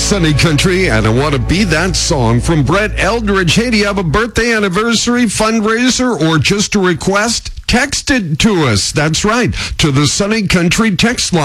Sunny Country, and I Want to Be That Song from Brett Eldridge. Hey, do you have a birthday, anniversary, fundraiser, or just a request? Text it to us. That's right, to the Sunny Country text line.